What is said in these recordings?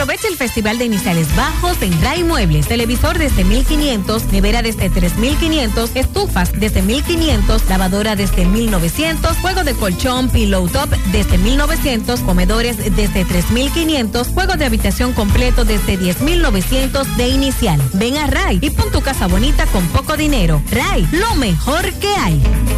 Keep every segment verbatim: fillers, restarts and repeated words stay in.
Aprovecha el Festival de Iniciales Bajos en Ray Muebles. Televisor desde mil quinientos, nevera desde tres mil quinientos, estufas desde mil quinientos, lavadora desde mil novecientos, juego de colchón, pillow top desde mil novecientos, comedores desde tres mil quinientos, juego de habitación completo desde diez mil novecientos de inicial. Ven a Ray y pon tu casa bonita con poco dinero. Ray, lo mejor que hay.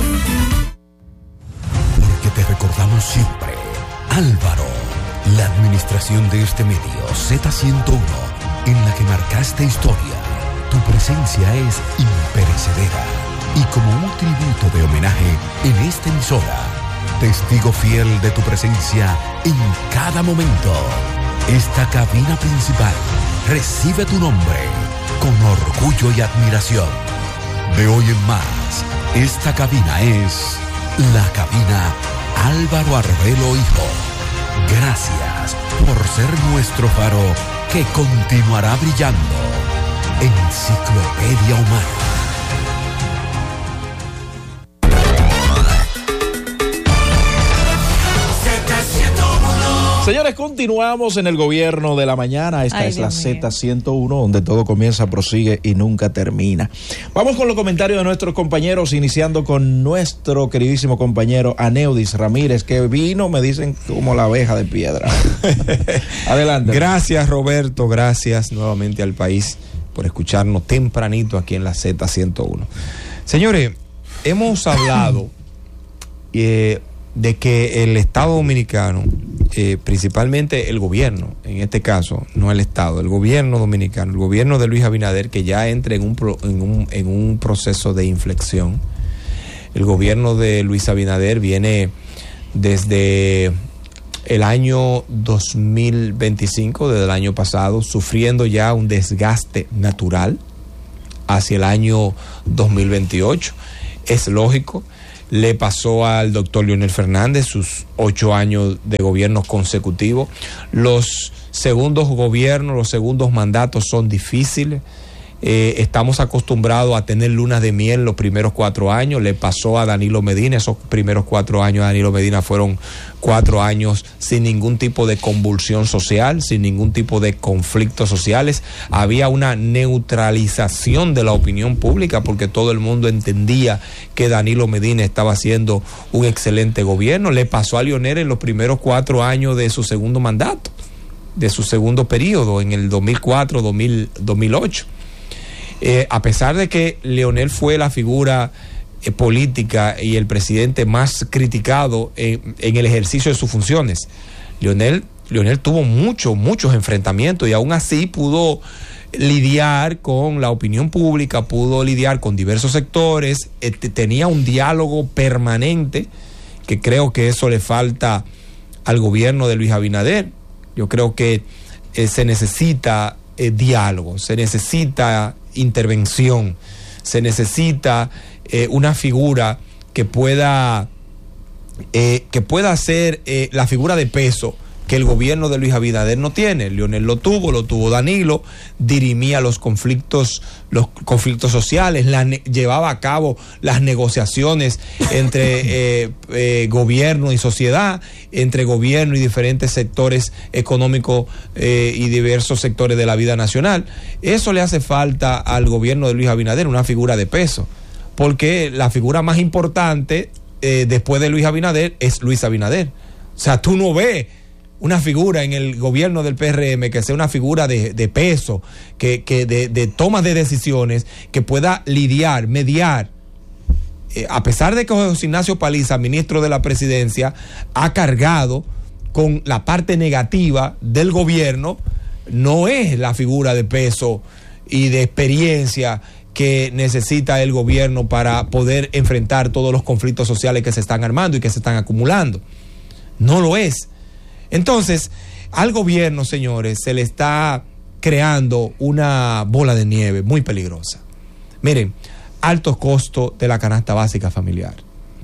Porque te recordamos siempre, Álvaro, la administración de este medio Z ciento uno, en la que marcaste historia. Tu presencia es imperecedera. Y como un tributo de homenaje en esta emisora, testigo fiel de tu presencia en cada momento, esta cabina principal recibe tu nombre con orgullo y admiración. De hoy en más, esta cabina es la cabina Álvaro Arbelo Hijo. Gracias por ser nuestro faro que continuará brillando. Enciclopedia Humana. Señores, continuamos en el gobierno de la mañana. Esta Ay, es Dios la mío. Z ciento uno, donde todo comienza, prosigue y nunca termina. Vamos con los comentarios de nuestros compañeros, iniciando con nuestro queridísimo compañero Aneudis Ramírez, que vino, me dicen, como la abeja de piedra. Adelante. Gracias, Roberto. Gracias nuevamente al país por escucharnos tempranito aquí en la Z ciento uno. Señores, hemos hablado eh, de que el Estado Dominicano, eh, principalmente el gobierno, en este caso, no el Estado, el gobierno dominicano, el gobierno de Luis Abinader, que ya entra en un, pro, en un, en un proceso de inflexión. El gobierno de Luis Abinader viene desde el año dos mil veinticinco, desde el año pasado, sufriendo ya un desgaste natural hacia el año dos mil veintiocho. Es lógico. Le pasó al doctor Leonel Fernández sus ocho años de gobierno consecutivos. Los segundos gobiernos, los segundos mandatos son difíciles. Eh, estamos acostumbrados a tener lunas de miel los primeros cuatro años. Le pasó a Danilo Medina. Esos primeros cuatro años de Danilo Medina fueron cuatro años sin ningún tipo de convulsión social, sin ningún tipo de conflictos sociales. Había una neutralización de la opinión pública porque todo el mundo entendía que Danilo Medina estaba haciendo un excelente gobierno. Le pasó a Leonel en los primeros cuatro años de su segundo mandato, de su segundo periodo, en el dos mil cuatro, dos mil, dos mil ocho. Eh, a pesar de que Leonel fue la figura eh, política y el presidente más criticado en, en el ejercicio de sus funciones, Leonel, Leonel tuvo muchos, muchos enfrentamientos y aún así pudo lidiar con la opinión pública, pudo lidiar con diversos sectores, eh, tenía un diálogo permanente, que creo que eso le falta al gobierno de Luis Abinader. Yo creo que eh, se necesita eh, diálogo, se necesita intervención, se necesita eh, una figura que pueda eh, que pueda ser eh, la figura de peso que el gobierno de Luis Abinader no tiene. Leonel lo tuvo, lo tuvo Danilo, dirimía los conflictos, los conflictos sociales, la, llevaba a cabo las negociaciones entre eh, eh, gobierno y sociedad, entre gobierno y diferentes sectores económicos eh, y diversos sectores de la vida nacional. Eso le hace falta al gobierno de Luis Abinader, una figura de peso, porque la figura más importante eh, después de Luis Abinader es Luis Abinader. O sea, tú no ves una figura en el gobierno del P R M que sea una figura de, de peso, que, que de, de toma de decisiones, que pueda lidiar, mediar. Eh, a pesar de que José Ignacio Paliza, ministro de la Presidencia, ha cargado con la parte negativa del gobierno, no es la figura de peso y de experiencia que necesita el gobierno para poder enfrentar todos los conflictos sociales que se están armando y que se están acumulando. No lo es. Entonces, al gobierno, señores, se le está creando una bola de nieve muy peligrosa. Miren, altos costos de la canasta básica familiar,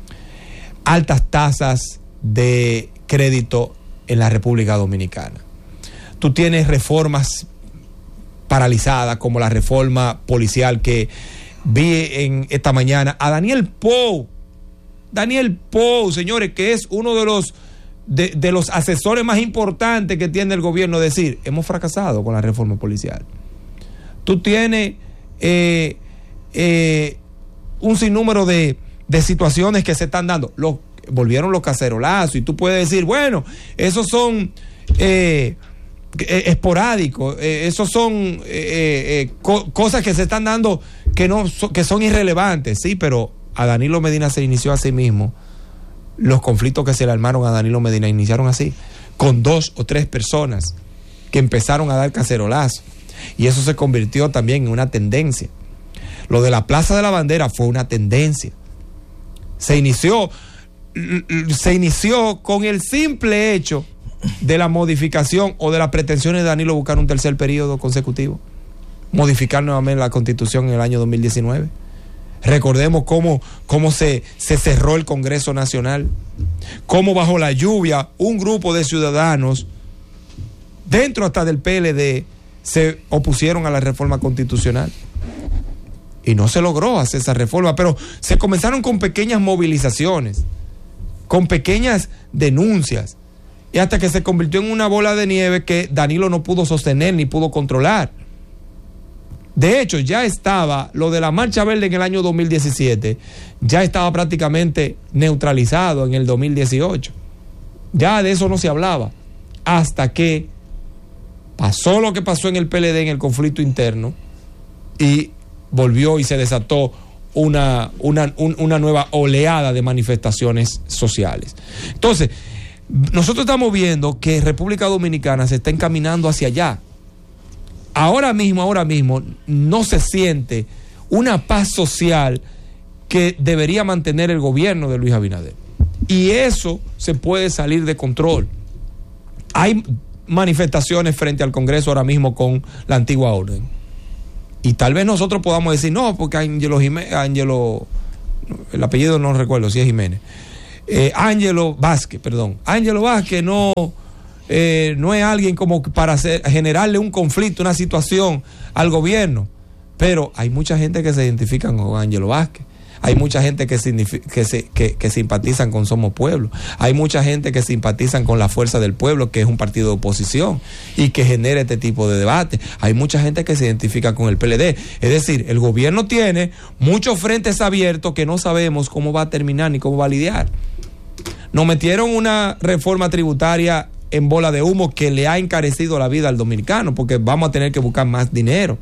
altas tasas de crédito en la República Dominicana. Tú tienes reformas paralizadas como la reforma policial que vi en esta mañana a Daniel Pou. Daniel Pou, señores, que es uno de los de, de los asesores más importantes que tiene el gobierno decir, hemos fracasado con la reforma policial. Tú tienes eh, eh, un sinnúmero de, de situaciones que se están dando. Los, volvieron los cacerolazos y tú puedes decir, bueno, esos son eh, eh, esporádicos, eh, esos son eh, eh, co- cosas que se están dando que, no, so, que son irrelevantes, sí, pero a Danilo Medina se inició a sí mismo. Los conflictos que se le armaron a Danilo Medina iniciaron así, con dos o tres personas que empezaron a dar cacerolazo. Y eso se convirtió también en una tendencia. Lo de la Plaza de la Bandera fue una tendencia. Se inició, se inició con el simple hecho de la modificación o de las pretensiones de Danilo buscar un tercer periodo consecutivo. Modificar nuevamente la Constitución en el año dos mil diecinueve. Recordemos cómo, cómo se, se cerró el Congreso Nacional, cómo bajo la lluvia un grupo de ciudadanos, dentro hasta del P L D, se opusieron a la reforma constitucional. Y no se logró hacer esa reforma, pero se comenzaron con pequeñas movilizaciones, con pequeñas denuncias, y hasta que se convirtió en una bola de nieve que Danilo no pudo sostener ni pudo controlar. De hecho, ya estaba, lo de la Marcha Verde en el año dos mil diecisiete, ya estaba prácticamente neutralizado en el dos mil dieciocho. Ya de eso no se hablaba, hasta que pasó lo que pasó en el P L D en el conflicto interno y volvió y se desató una, una, un, una nueva oleada de manifestaciones sociales. Entonces, nosotros estamos viendo que República Dominicana se está encaminando hacia allá. Ahora mismo, ahora mismo, no se siente una paz social que debería mantener el gobierno de Luis Abinader. Y eso se puede salir de control. Hay manifestaciones frente al Congreso ahora mismo con la antigua orden. Y tal vez nosotros podamos decir, no, porque Ángelo Jiménez, Ángelo, el apellido no recuerdo si es Jiménez, eh, Ángelo Vázquez, perdón, Ángelo Vázquez no... Eh, no es alguien como para hacer, generarle un conflicto, una situación al gobierno, pero hay mucha gente que se identifica con Ángelo Vázquez, hay mucha gente que, que, se, que, que simpatizan con Somos Pueblo, hay mucha gente que simpatizan con la Fuerza del Pueblo, que es un partido de oposición y que genera este tipo de debate, hay mucha gente que se identifica con el P L D, es decir, el gobierno tiene muchos frentes abiertos que no sabemos cómo va a terminar ni cómo va a lidiar. Nos metieron una reforma tributaria en bola de humo que le ha encarecido la vida al dominicano, porque vamos a tener que buscar más dinero.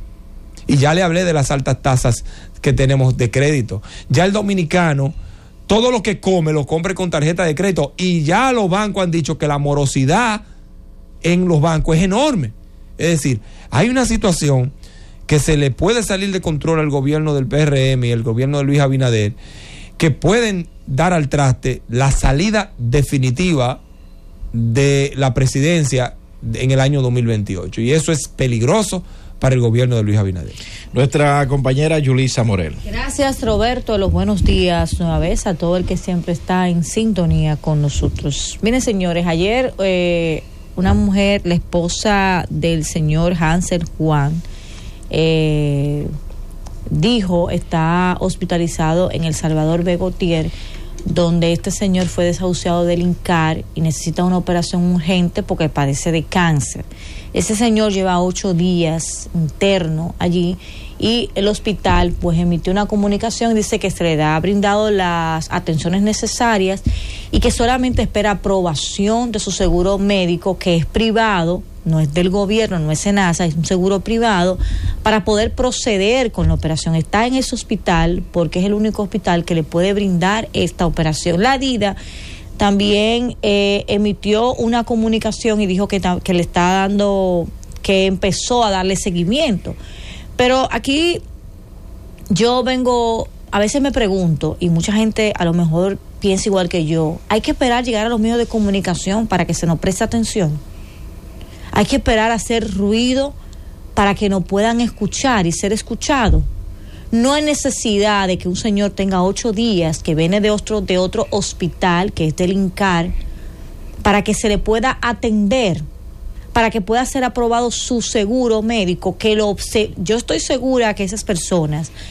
Y ya le hablé de las altas tasas que tenemos de crédito. Ya el dominicano, todo lo que come, lo compra con tarjeta de crédito, y ya los bancos han dicho que la morosidad en los bancos es enorme. Es decir, hay una situación que se le puede salir de control al gobierno del P R M y el gobierno de Luis Abinader, que pueden dar al traste la salida definitiva de la presidencia en el año dos mil veintiocho, y eso es peligroso para el gobierno de Luis Abinader. Nuestra compañera Yulisa Morel. Gracias, Roberto, los buenos días nueva vez a todo el que siempre está en sintonía con nosotros. Miren, señores, ayer eh, una mujer, la esposa del señor Hansel Juan, eh, dijo está hospitalizado en El Salvador Begotier, donde este señor fue desahuciado del INCAR y necesita una operación urgente porque padece de cáncer. Ese señor lleva ocho días interno allí y el hospital pues emitió una comunicación, dice que se le ha brindado las atenciones necesarias y que solamente espera aprobación de su seguro médico, que es privado, no es del gobierno, no es SENASA, es un seguro privado, para poder proceder con la operación. Está en ese hospital porque es el único hospital que le puede brindar esta operación. La DIDA también eh, emitió una comunicación y dijo que, que le está dando, que empezó a darle seguimiento. Pero aquí yo vengo, a veces me pregunto, y mucha gente a lo mejor piensa igual que yo, hay que esperar llegar a los medios de comunicación para que se nos preste atención. Hay que esperar a hacer ruido para que nos puedan escuchar y ser escuchados. No hay necesidad de que un señor tenga ocho días, que viene de otro, de otro hospital, que es del INCAR, para que se le pueda atender, para que pueda ser aprobado su seguro médico, que lo yo estoy segura que esas personas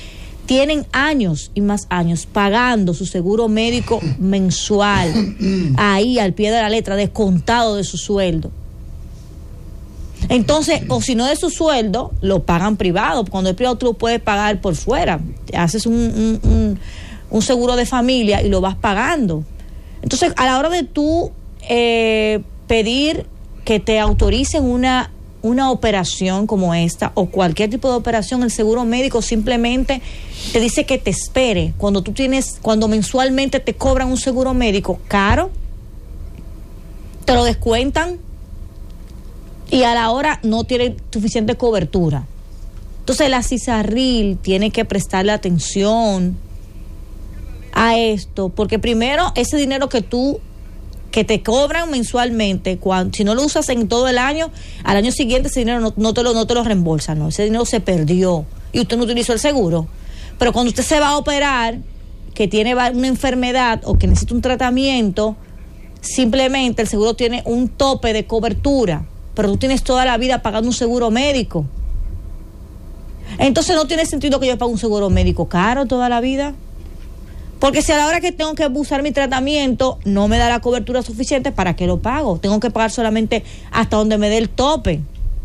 tienen años y más años pagando su seguro médico mensual, ahí al pie de la letra, descontado de su sueldo. Entonces, o si no de su sueldo, lo pagan privado. Cuando es privado tú lo puedes pagar por fuera. Haces un, un, un, un seguro de familia y lo vas pagando. Entonces, a la hora de tú eh, pedir que te autoricen una una operación como esta o cualquier tipo de operación, el seguro médico simplemente te dice que te espere. Cuando tú tienes, cuando mensualmente te cobran un seguro médico caro, te lo descuentan y a la hora no tiene suficiente cobertura. Entonces la CISARRIL tiene que prestarle atención a esto, porque primero ese dinero que tú que te cobran mensualmente, cuando, si no lo usas en todo el año, al año siguiente ese dinero no, no, te, lo, no te lo reembolsan, no, ese dinero se perdió y usted no utilizó el seguro. Pero cuando usted se va a operar, que tiene una enfermedad o que necesita un tratamiento, simplemente el seguro tiene un tope de cobertura, pero tú tienes toda la vida pagando un seguro médico. Entonces no tiene sentido que yo pague un seguro médico caro toda la vida. Porque si a la hora que tengo que usar mi tratamiento no me da la cobertura suficiente, ¿para qué lo pago? Tengo que pagar solamente hasta donde me dé el tope.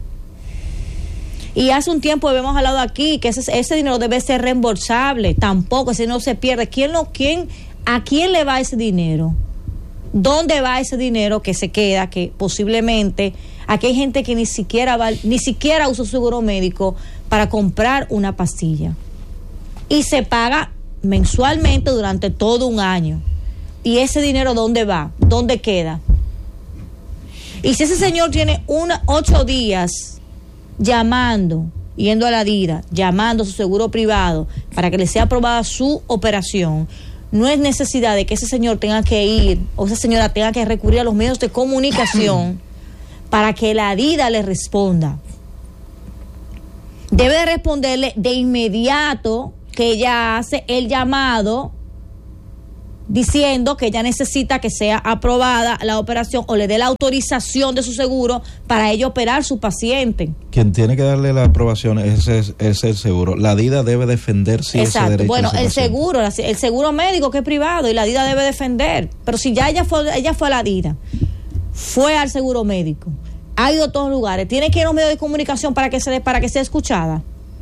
Y hace un tiempo habíamos hablado aquí que ese, ese dinero debe ser reembolsable. Tampoco, ese dinero se pierde. ¿Quién lo, quién, ¿A quién le va ese dinero? ¿Dónde va ese dinero que se queda? Que posiblemente aquí hay gente que ni siquiera va, ni siquiera usa su seguro médico para comprar una pastilla. Y se paga mensualmente durante todo un año. ¿Y ese dinero dónde va? ¿Dónde queda? Y si ese señor tiene una, ocho días llamando, yendo a la DIDA, llamando a su seguro privado para que le sea aprobada su operación, no es necesidad de que ese señor tenga que ir o esa señora tenga que recurrir a los medios de comunicación para que la DIDA le responda. Debe de responderle de inmediato que ella hace el llamado diciendo que ella necesita que sea aprobada la operación o le dé la autorización de su seguro para ella operar su paciente. Quien tiene que darle la aprobación es, es, es el seguro. La DIDA debe defender si ese derecho. Bueno, el paciente. seguro, el seguro médico que es privado y la DIDA debe defender. Pero si ya ella fue, ella fue a la DIDA, fue al seguro médico, ha ido a todos lugares, tiene que ir a los medios de comunicación para que se para que sea escuchada.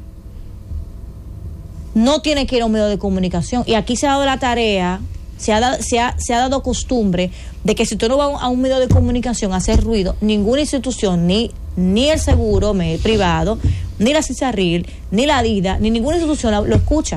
No tiene que ir a un medio de comunicación. Y aquí se ha dado la tarea, se ha, da, se ha, se ha dado costumbre de que si usted no va a un medio de comunicación a hacer ruido, ninguna institución, ni, ni el seguro me, privado, ni la CISARRIL, ni la DIDA, ni ninguna institución lo, lo escucha.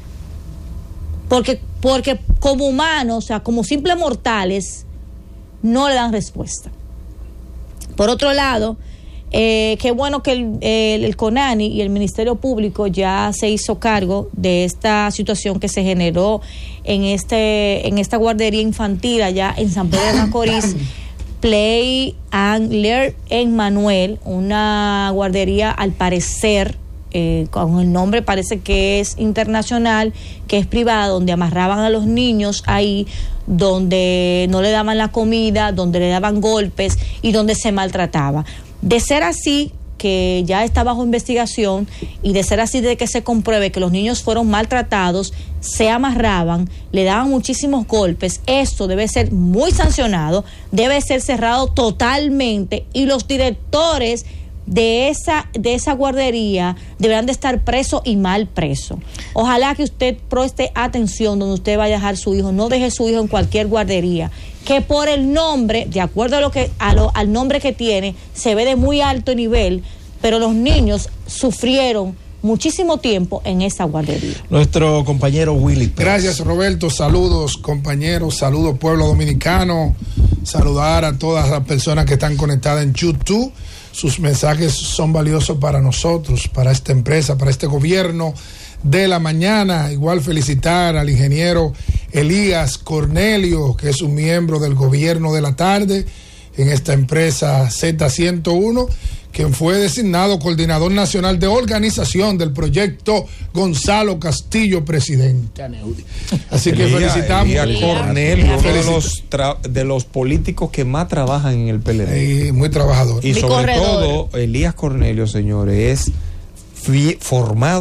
Porque, porque como humanos, o sea, como simples mortales, no le dan respuesta. Por otro lado, Eh, qué bueno que el, el, el CONANI y el Ministerio Público ya se hizo cargo de esta situación que se generó en este en esta guardería infantil allá en San Pedro de Macorís, Play and Learn en Manuel, una guardería al parecer eh, con el nombre parece que es internacional, que es privada, donde amarraban a los niños ahí, donde no le daban la comida, donde le daban golpes y donde se maltrataba. De ser así, que ya está bajo investigación, y de ser así de que se compruebe que los niños fueron maltratados, se amarraban, le daban muchísimos golpes, esto debe ser muy sancionado, debe ser cerrado totalmente, y los directores de esa de esa guardería deberán de estar presos y mal presos. Ojalá que usted preste atención donde usted vaya a dejar su hijo, no deje su hijo en cualquier guardería, que por el nombre, de acuerdo a lo que a lo, al nombre que tiene, se ve de muy alto nivel, pero los niños sufrieron muchísimo tiempo en esa guardería. Nuestro compañero Willy Pérez. Gracias, Roberto. Saludos, compañeros. Saludos, pueblo dominicano. Saludar a todas las personas que están conectadas en YouTube. Sus mensajes son valiosos para nosotros, para esta empresa, para este gobierno de la mañana. Igual felicitar al ingeniero Elías Cornelio, que es un miembro del gobierno de la tarde en esta empresa Z ciento uno, quien fue designado coordinador nacional de organización del proyecto Gonzalo Castillo, presidente. Así que Elías, felicitamos Elías Cornelio, uno de Felicit- los, tra- de los políticos que más trabajan en el P L D. y muy trabajador. Y Mi sobre corredor. todo, Elías Cornelio, señores, es fi- formado,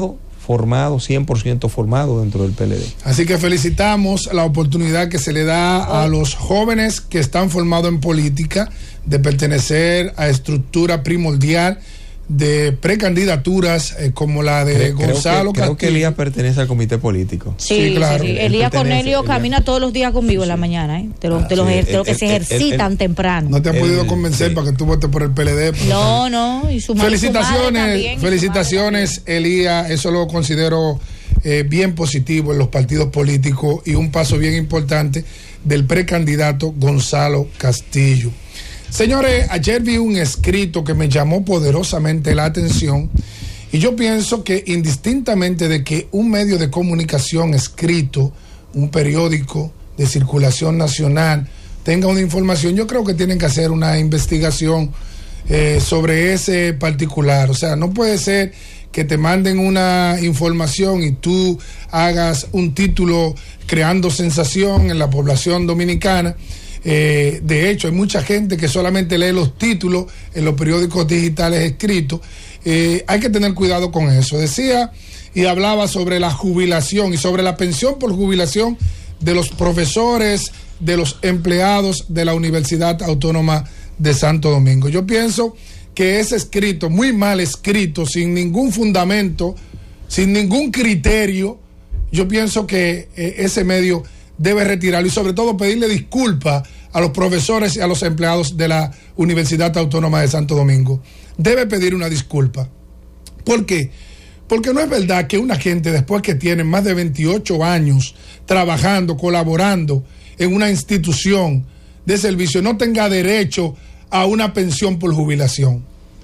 formado, cien por ciento formado dentro del P L D. Así que felicitamos la oportunidad que se le da a los jóvenes que están formados en política de pertenecer a estructura primordial de precandidaturas eh, como la de creo, Gonzalo creo que, creo que Elías pertenece al comité político. Sí, sí, claro. Sí, sí. Elías Cornelio camina todos los días conmigo sí. en la mañana, ¿eh? De los, ah, de los, sí. de los que el, se el, ejercitan el, el, temprano. No te han el, podido convencer sí. para que tú votes por el P L D. No, no. Y su felicitaciones, también, felicitaciones, Elías. Eso lo considero eh, bien positivo en los partidos políticos y un paso bien importante del precandidato Gonzalo Castillo. Señores, ayer vi un escrito que me llamó poderosamente la atención y yo pienso que indistintamente de que un medio de comunicación escrito, un periódico de circulación nacional tenga una información, yo creo que tienen que hacer una investigación eh, sobre ese particular. O sea, no puede ser que te manden una información y tú hagas un título creando sensación en la población dominicana. Eh, de hecho, hay mucha gente que solamente lee los títulos en los periódicos digitales escritos. Eh, hay que tener cuidado con eso. Decía y hablaba sobre la jubilación y sobre la pensión por jubilación de los profesores, de los empleados de la Universidad Autónoma de Santo Domingo. Yo pienso que ese escrito, muy mal escrito, sin ningún fundamento, sin ningún criterio, yo pienso que eh, ese medio debe retirarlo y sobre todo pedirle disculpas a los profesores y a los empleados de la Universidad Autónoma de Santo Domingo. Debe pedir una disculpa. ¿Por qué? Porque no es verdad que una gente, después que tiene más de veintiocho años trabajando, colaborando en una institución de servicio, no tenga derecho a una pensión por jubilación.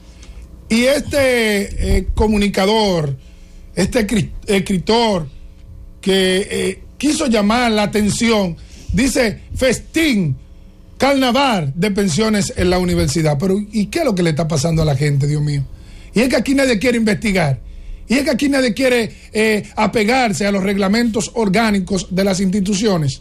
Y este eh, comunicador, este escritor que eh, quiso llamar la atención, dice festín, carnaval de pensiones en la universidad. Pero ¿y qué es lo que le está pasando a la gente, Dios mío? Y es que aquí nadie quiere investigar. Y es que aquí nadie quiere eh, apegarse a los reglamentos orgánicos de las instituciones.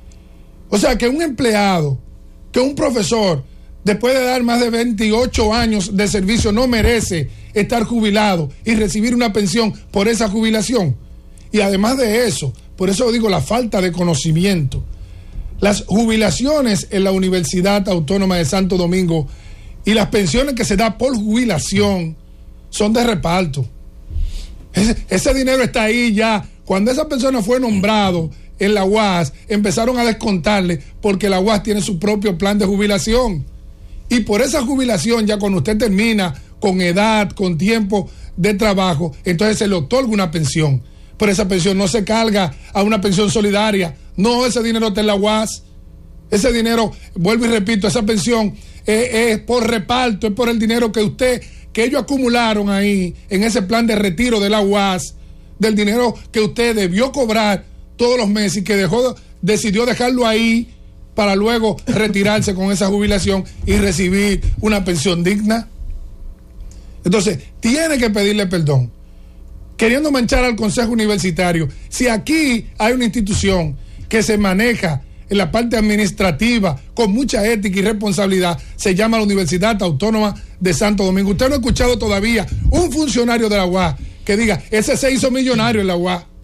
O sea, que un empleado, que un profesor, después de dar más de veintiocho años de servicio, no merece estar jubilado y recibir una pensión por esa jubilación. Y además de eso, por eso digo la falta de conocimiento. Las jubilaciones en la Universidad Autónoma de Santo Domingo y las pensiones que se da por jubilación son de reparto. Ese, ese dinero está ahí ya. Cuando esa persona fue nombrado en la U A S, empezaron a descontarle porque la U A S tiene su propio plan de jubilación. Y por esa jubilación, ya cuando usted termina con edad, con tiempo de trabajo, entonces se le otorga una pensión. Pero esa pensión no se carga a una pensión solidaria. No, ese dinero está en la U A S. Ese dinero, vuelvo y repito, esa pensión es, es por reparto, es por el dinero que usted, que ellos acumularon ahí en ese plan de retiro de la U A S, del dinero que usted debió cobrar todos los meses y que dejó, decidió dejarlo ahí para luego retirarse con esa jubilación y recibir una pensión digna. Entonces, tiene que pedirle perdón. Queriendo manchar al Consejo Universitario, si aquí hay una institución que se maneja en la parte administrativa con mucha ética y responsabilidad, se llama la Universidad Autónoma de Santo Domingo. Usted no ha escuchado todavía un funcionario de la U A S que diga, ese se hizo millonario en la U A S,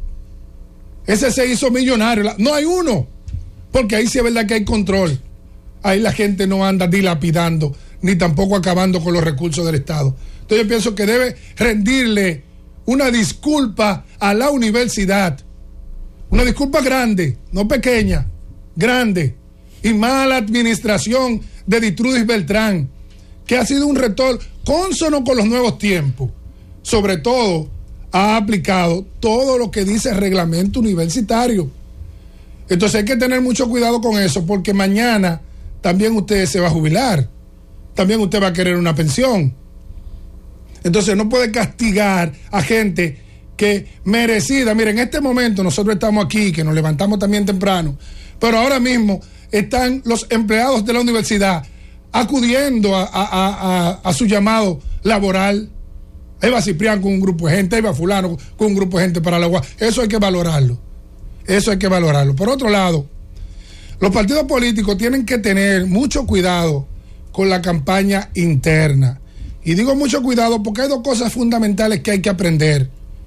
ese se hizo millonario. No hay uno, porque ahí sí es verdad que hay control. Ahí la gente no anda dilapidando, ni tampoco acabando con los recursos del Estado. Entonces yo pienso que debe rendirle una disculpa a la universidad, una disculpa grande, no pequeña, grande, y mala administración de Ditrudis Beltrán, que ha sido un rector cónsono con los nuevos tiempos. Sobre todo, ha aplicado todo lo que dice el reglamento universitario. Entonces hay que tener mucho cuidado con eso, porque mañana también usted se va a jubilar, también usted va a querer una pensión. Entonces no puede castigar a gente que merecida. Miren, en este momento nosotros estamos aquí, que nos levantamos también temprano, pero ahora mismo están los empleados de la universidad acudiendo a, a, a, a su llamado laboral. Ahí va Ciprián con un grupo de gente, ahí va fulano con un grupo de gente para la U A S. Eso hay que valorarlo. Eso hay que valorarlo. Por otro lado, los partidos políticos tienen que tener mucho cuidado con la campaña interna. Y digo mucho cuidado porque hay dos cosas fundamentales que hay que aprender.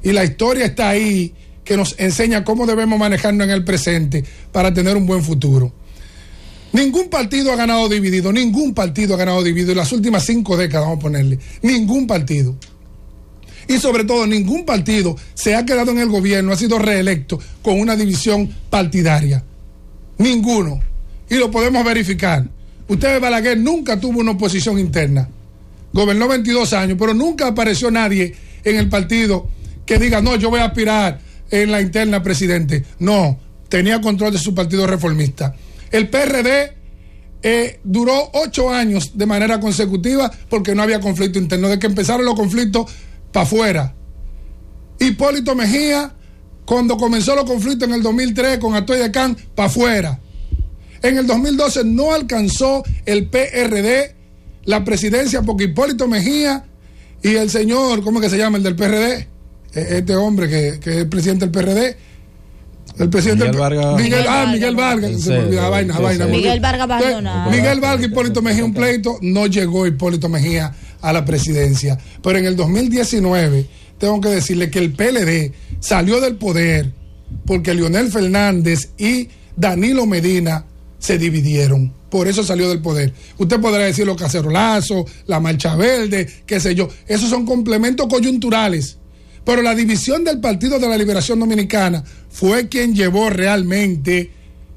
Y la historia está ahí, que nos enseña cómo debemos manejarnos en el presente para tener un buen futuro. Ningún partido ha ganado dividido, ningún partido ha ganado dividido en las últimas cinco décadas, vamos a ponerle, ningún partido. Y sobre todo, ningún partido se ha quedado en el gobierno, ha sido reelecto con una división partidaria. Ninguno. Y lo podemos verificar. Usted, Balaguer, nunca tuvo una oposición interna. Gobernó veintidós años, pero nunca apareció nadie en el partido que diga, no, yo voy a aspirar en la interna presidente. No, tenía control de su partido reformista. El P R D eh, duró ocho años de manera consecutiva porque no había conflicto interno. De que empezaron los conflictos para afuera. Hipólito Mejía, cuando comenzó los conflictos en el dos mil tres con Atoy de Can, para afuera. En el dos mil doce no alcanzó el P R D la presidencia porque Hipólito Mejía y el señor, ¿cómo que se llama el del P R D? Este hombre que, que es el presidente del P R D. El presidente Miguel Vargas. Miguel, ah, Miguel Vargas. Sí, se me olvidaba, sí, vaina, sí, vaina. sí. Miguel Vargas Maldonado. Miguel Vargas y Hipólito Mejía un pleito, no llegó Hipólito Mejía a la presidencia. Pero en el dos mil diecinueve, tengo que decirle que el P L D salió del poder porque Leonel Fernández y Danilo Medina se dividieron. Por eso salió del poder. Usted podrá decir los cacerolazos, la marcha verde, qué sé yo. Esos son complementos coyunturales. Pero la división del Partido de la Liberación Dominicana fue quien llevó realmente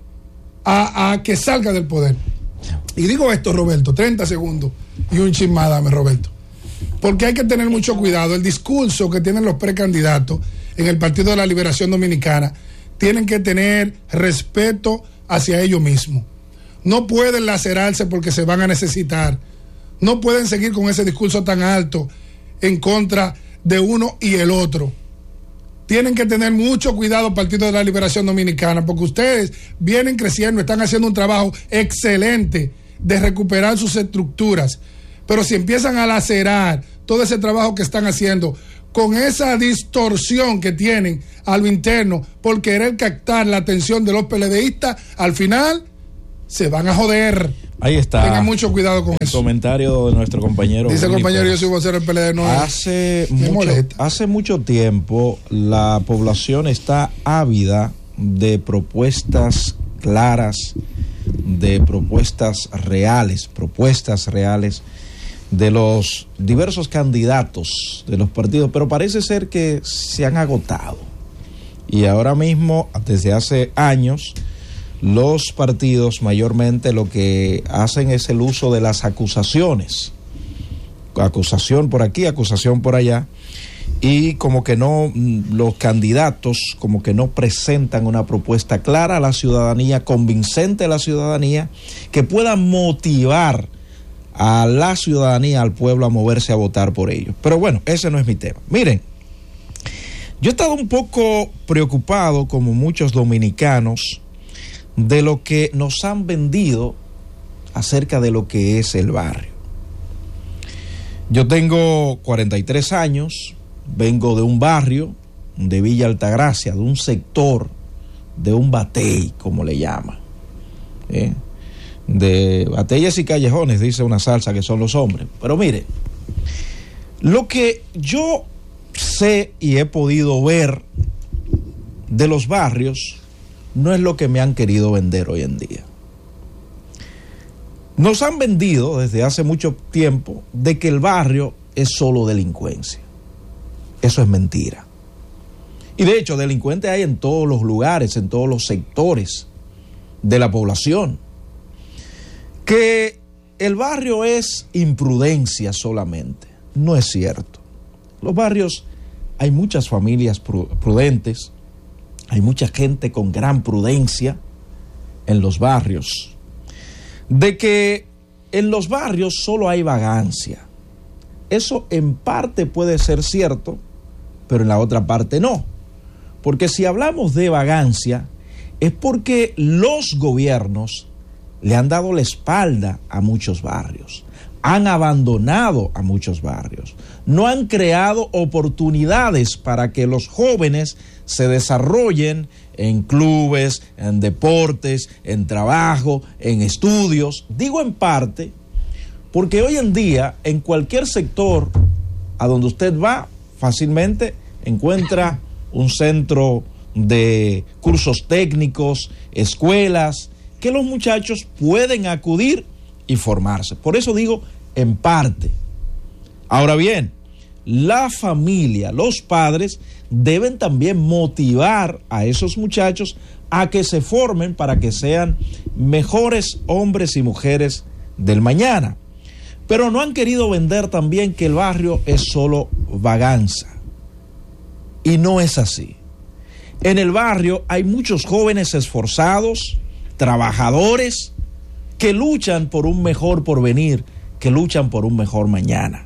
a, a que salga del poder. Y digo esto, Roberto, treinta segundos y un chismada, dame, Roberto. Porque hay que tener mucho cuidado. El discurso que tienen los precandidatos en el Partido de la Liberación Dominicana tienen que tener respeto hacia ellos mismos. No pueden lacerarse porque se van a necesitar. No pueden seguir con ese discurso tan alto en contra de uno y el otro. Tienen que tener mucho cuidado, Partido de la Liberación Dominicana, porque ustedes vienen creciendo, están haciendo un trabajo excelente de recuperar sus estructuras, pero si empiezan a lacerar todo ese trabajo que están haciendo con esa distorsión que tienen a lo interno por querer captar la atención de los PLDistas, al final se van a joder. Ahí está. Tengan mucho cuidado con el eso. comentario de nuestro compañero. Dice el compañero, yo soy vocero del P L D. No, hace, mucho, hace mucho tiempo la población está ávida de propuestas claras, de propuestas reales, propuestas reales de los diversos candidatos de los partidos, pero parece ser que se han agotado. Y ahora mismo, desde hace años, los partidos mayormente lo que hacen es el uso de las acusaciones, acusación por aquí, acusación por allá, y como que no, los candidatos como que no presentan una propuesta clara a la ciudadanía, convincente a la ciudadanía, que pueda motivar a la ciudadanía, al pueblo, a moverse a votar por ellos. Pero bueno, ese no es mi tema. Miren, yo he estado un poco preocupado, como muchos dominicanos, de lo que nos han vendido acerca de lo que es el barrio. Yo tengo cuarenta y tres años, vengo de un barrio, de Villa Altagracia, de un sector, de un batey, como le llaman, ¿eh? de batallas y callejones, dice una salsa, que son los hombres. Pero mire, lo que yo sé y he podido ver de los barrios no es lo que me han querido vender hoy en día. Nos han vendido desde hace mucho tiempo de que el barrio es solo delincuencia. Eso es mentira. Y de hecho, delincuentes hay en todos los lugares, en todos los sectores de la población. Que el barrio es imprudencia solamente, no es cierto. Los barrios, hay muchas familias prudentes, hay mucha gente con gran prudencia en los barrios. De que en los barrios solo hay vagancia. Eso en parte puede ser cierto, pero en la otra parte no. Porque si hablamos de vagancia, es porque los gobiernos le han dado la espalda a muchos barrios, han abandonado a muchos barrios, no han creado oportunidades para que los jóvenes se desarrollen en clubes, en deportes, en trabajo, en estudios. Digo en parte porque hoy en día en cualquier sector a donde usted va, fácilmente encuentra un centro de cursos técnicos, escuelas, que los muchachos pueden acudir y formarse. Por eso digo, en parte. Ahora bien, la familia, los padres, deben también motivar a esos muchachos a que se formen para que sean mejores hombres y mujeres del mañana. Pero no han querido vender también que el barrio es solo vaganza. Y no es así. En el barrio hay muchos jóvenes esforzados, trabajadores, que luchan por un mejor porvenir, que luchan por un mejor mañana.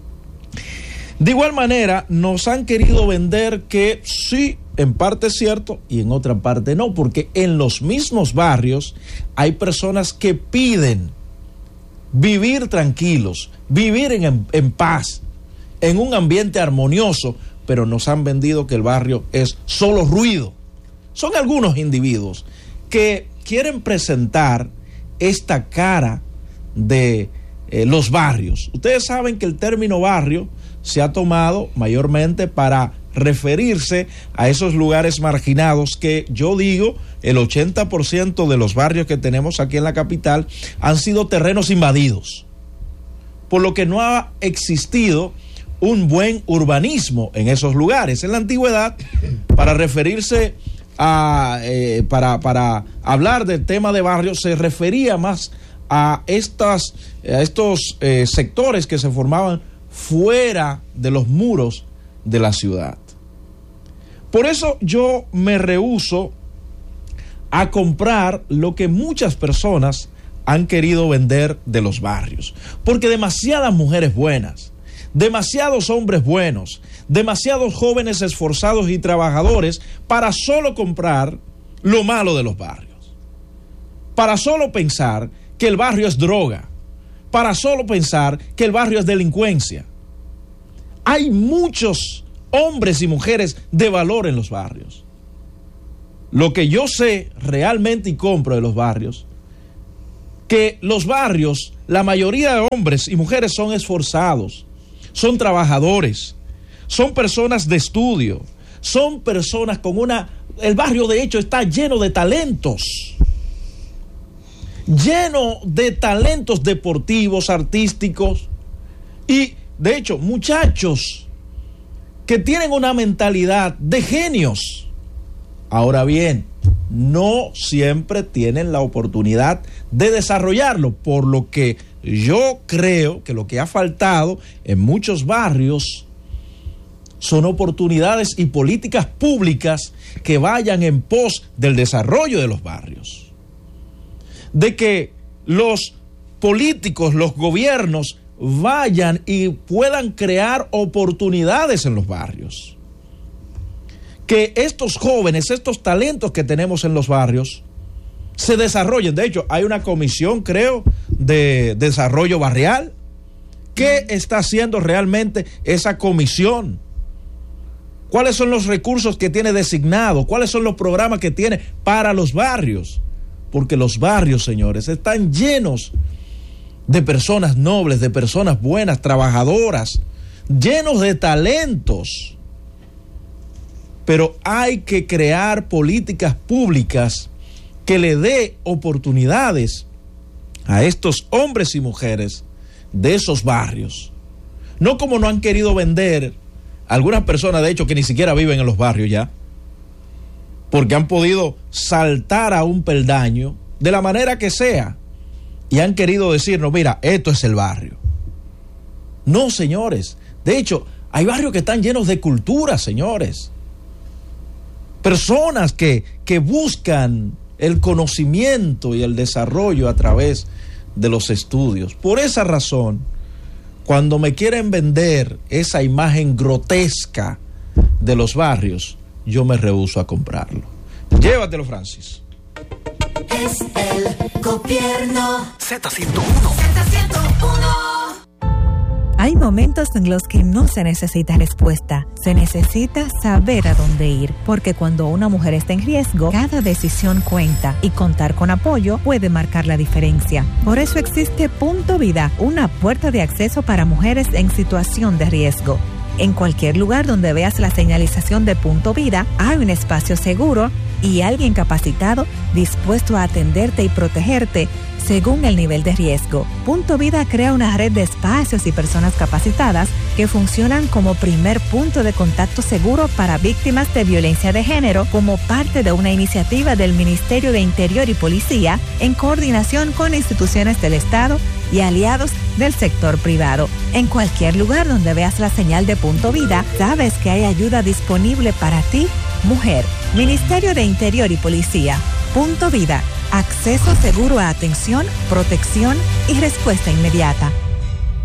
De igual manera, nos han querido vender que sí, en parte es cierto y en otra parte no, porque en los mismos barrios hay personas que piden vivir tranquilos, vivir en, en paz, en un ambiente armonioso, pero nos han vendido que el barrio es solo ruido. Son algunos individuos que quieren presentar esta cara de eh, los barrios. Ustedes saben que el término barrio se ha tomado mayormente para referirse a esos lugares marginados que yo digo, el ochenta por ciento de los barrios que tenemos aquí en la capital han sido terrenos invadidos, por lo que no ha existido un buen urbanismo en esos lugares. En la antigüedad, para referirse a, eh, para, para hablar del tema de barrios, se refería más a, estas, a estos eh, sectores que se formaban fuera de los muros de la ciudad. Por eso yo me rehúso a comprar lo que muchas personas han querido vender de los barrios, porque demasiadas mujeres buenas, demasiados hombres buenos, demasiados jóvenes esforzados y trabajadores para solo comprar lo malo de los barrios, para solo pensar que el barrio es droga, para solo pensar que el barrio es delincuencia. Hay muchos hombres y mujeres de valor en los barrios. Lo que yo sé realmente y compro de los barrios, que los barrios, la mayoría de hombres y mujeres son esforzados, son trabajadores, son personas de estudio, son personas con una... El barrio de hecho está lleno de talentos, lleno de talentos deportivos, artísticos y de hecho muchachos que tienen una mentalidad de genios. Ahora bien, no siempre tienen la oportunidad de desarrollarlo, por lo que yo creo que lo que ha faltado en muchos barrios son oportunidades y políticas públicas que vayan en pos del desarrollo de los barrios. De que los políticos, los gobiernos vayan y puedan crear oportunidades en los barrios. Que estos jóvenes, estos talentos que tenemos en los barrios se desarrollen. De hecho, hay una comisión, creo, de desarrollo barrial. ¿Qué está haciendo realmente esa comisión? ¿Cuáles son los recursos que tiene designado? ¿Cuáles son los programas que tiene para los barrios? Porque los barrios, señores, están llenos de personas nobles, de personas buenas, trabajadoras, llenos de talentos. Pero hay que crear políticas públicas que le dé oportunidades a estos hombres y mujeres de esos barrios. No como no han querido vender algunas personas, de hecho, que ni siquiera viven en los barrios ya, porque han podido saltar a un peldaño de la manera que sea y han querido decirnos, mira, esto es el barrio. No, señores. De hecho, hay barrios que están llenos de cultura, señores. Personas que, que buscan el conocimiento y el desarrollo a través de los estudios. Por esa razón, cuando me quieren vender esa imagen grotesca de los barrios, yo me rehúso a comprarlo. Llévatelo, Francis. Es el gobierno. Z ciento uno. Z ciento uno. Hay momentos en los que no se necesita respuesta, se necesita saber a dónde ir, porque cuando una mujer está en riesgo, cada decisión cuenta y contar con apoyo puede marcar la diferencia. Por eso existe Punto Vida, una puerta de acceso para mujeres en situación de riesgo. En cualquier lugar donde veas la señalización de Punto Vida, hay un espacio seguro y alguien capacitado dispuesto a atenderte y protegerte según el nivel de riesgo. Punto Vida crea una red de espacios y personas capacitadas que funcionan como primer punto de contacto seguro para víctimas de violencia de género como parte de una iniciativa del Ministerio de Interior y Policía en coordinación con instituciones del Estado y aliados del sector privado. En cualquier lugar donde veas la señal de Punto Vida, sabes que hay ayuda disponible para ti, mujer. Ministerio de Interior y Policía. Punto Vida. Acceso seguro a atención, protección y respuesta inmediata.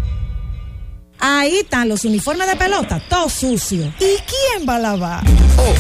Ahí están los uniformes de pelota, todo sucio. ¿Y quién va a lavar?